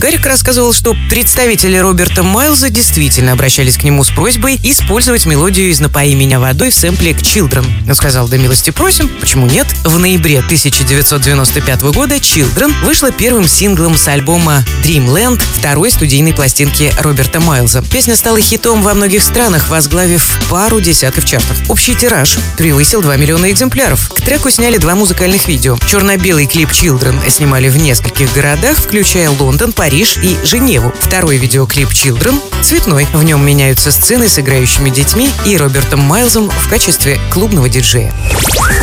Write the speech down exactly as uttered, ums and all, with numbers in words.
Гарик рассказывал, что представители Роберта Майлза действительно обращались к нему с просьбой использовать мелодию из «Напои меня водой» в сэмпле к Children. Он сказал: да милости просим, почему нет? В ноябре тысяча девятьсот девяносто пятого года Children вышла первым синглом с альбома Dreamland, второй студийной пластинки Роберта Майлза. Песня стала хитом во многих странах, возглавив пару десятков чартов. Общий тираж превысил два миллиона экземпляров. К треку сняли два музыкальных видео. Черно-белый клип Children снимали в нескольких городах, включая Лондон, Париж и Женеву. Второй видеоклип Children цветной. В нем меняются сцены с играющими детьми и Робертом Майлзом в качестве клубного диджея.